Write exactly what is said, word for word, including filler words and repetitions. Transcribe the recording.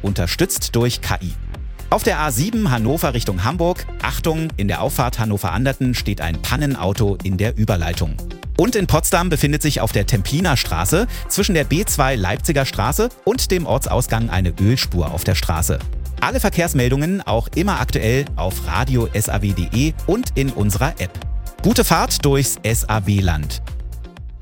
unterstützt durch K I. Auf der A sieben Hannover Richtung Hamburg, Achtung, in der Auffahrt Hannover-Anderten steht ein Pannenauto in der Überleitung. Und in Potsdam befindet sich auf der Templiner Straße zwischen der B zwei Leipziger Straße und dem Ortsausgang eine Ölspur auf der Straße. Alle Verkehrsmeldungen auch immer aktuell auf radio punkt s a w punkt d e und in unserer App. Gute Fahrt durchs S A W-Land.